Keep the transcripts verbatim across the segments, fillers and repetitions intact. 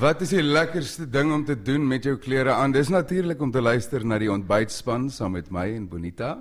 Wat is die lekkerste ding om te doen met jou klere aan? Dis natuurlik om te luister na die ontbytspan saam met my en Bonita.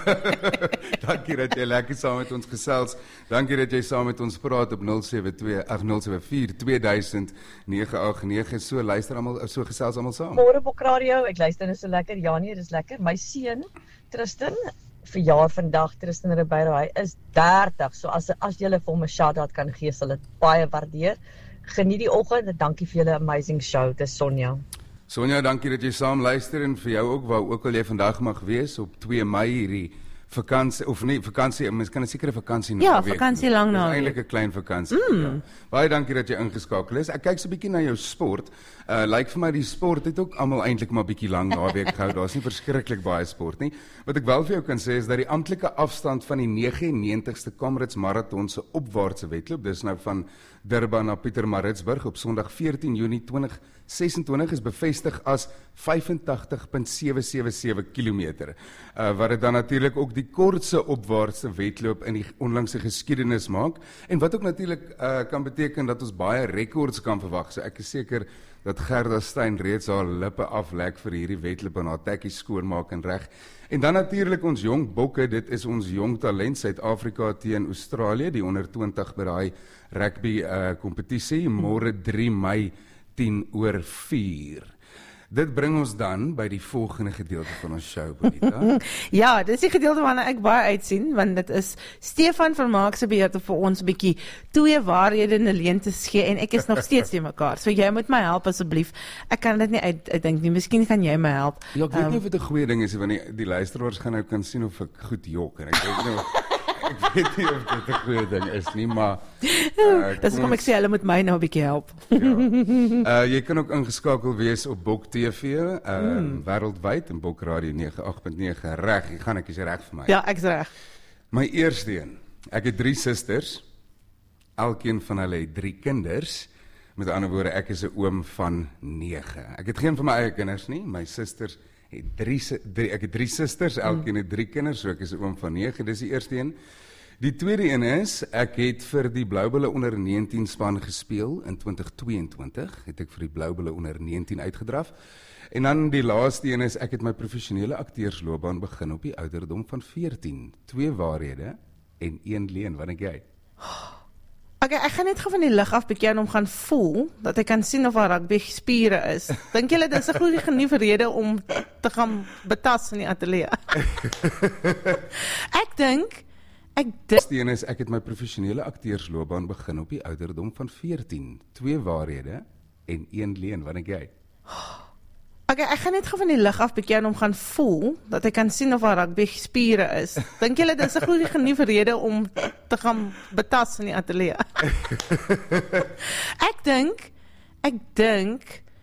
Dankie dat jy lekker saam met ons gesels. Dankie dat jy saam met ons praat op nul sewe twee ag nul sewe vier twee duisend nege agt nege. So luister almal, so gesels almal saam. Môre op radio, ek luister net so lekker. Ja nee, dis lekker. My seun Tristan verjaar vandag, Tristan Ribeiro, hy is dertig. So as as julle vir hom 'n shout-out kan gee, sal dit baie waardeer. Geniet die oggend en dankie vir julle amazing show. Dis Sonja. Sonja, dankie dat jy saam luister en vir jou ook, waar ook al jy vandag mag wees op twee Mei hierdie vakansie, of nie, vakansie, mens kan 'n sekere vakansie Ja, vakansie lang na. Dis eintlik 'n klein vakansie. Mm. Ja. Baie dankie dat jy ingeskakel is. Ek kyk so 'n bietjie na jou sport. Uh lyk vir my die sport het ook almal eintlik maar bietjie lang naweek gehou. Daar's nie verskriklik baie sport nie. Wat ek wel vir jou kan sê is dat die amptelike afstand van die negentig en negentigste Comrades Marathon se opwaartse wedloop, dis nou van Durban na Pietermaritzburg op Sondag veertien Junie tweeduisend ses en twintig is bevestig as vyfentagtig komma sewe sewe sewe kilometer. Uh wat dit dan natuurlik ook die kortste opwaartse wedloop in die onlangse geskiedenis maak en wat ook natuurlik uh kan beteken dat ons baie rekords kan verwag. So ek is seker dat Gerda Steyn reeds haar lippe aflek vir hierdie wedloop en haar tekkies skoonmaak en reg. En dan natuurlik ons jong bokke, dit is ons jong talent Suid-Afrika teen Australië, die onder twintig by daai rugby uh kompetisie, môre drie Mei tien oor vier. Dit bring ons dan by die volgende gedeelte van ons show, Bonita. Ja, dis die gedeelte waarna ek baie uitsien, want dit is Stefan Vermaak se beurt om vir ons 'n bietjie twee waarhede en 'n leuen te gee en ek is nog steeds te mekaar. So jy moet my help asseblief. Ek kan dit nie uit, uitdink nie. Miskien kan jy my help. Ja, ek weet um, nie of dit 'n goeie ding is want die, die luisteraars gaan nou kan sien of ek goed jok en ek weet nou ek weet nie of dit 'n goeie ding is nie, maar uh, dis kom ek sê hulle moet my nou 'n bietjie help. Ja. Uh, jy kan ook ingeskakel wees op Bok T V, uh, mm. wêreldwyd en Bok Radio nege agt punt nege. Reg, ek gaan ek is reg vir my. Ja, ek's reg. My eerste een. Ek het drie susters. Elkeen van hulle het drie kinders. Met ander woorde, ek is 'n oom van nege. Ek het geen van my eie kinders nie. My susters het drie, drie ek het drie susters, elkeen het drie kinders, so ek is 'n oom van nege. Dis die eerste een. Die tweede een is, ek het vir die Bloubulle onder negentien span gespeel in twintig tweeëntwintig, het ek vir die Bloubulle onder negentien uitgedraf. En dan die laaste een is, ek het my professionele akteursloopbaan begin op die ouderdom van veertien. Twee waarhede en een leuen, wat dink jy? Okay, ek gaan net gou van die lig af bietjie aan hom gaan voel, dat ek kan sien of haar rugby spiere is. Dink julle dis 'n goeie genoeg rede om te gaan betas in die ateljee? Ek dink Ek dink die een is, ek het my professionele akteursloopbaan begin op die ouderdom van veertien. Twee waarhede en een leuen, wat dink jy? Okay, ek gaan net gou van die lig af bietjie aan hom gaan voel, dat ek kan sien of haar rugby spiere is. Dink julle dis 'n goeie genoeg rede om te gaan betas in die ateljee? Ek dink, ek dink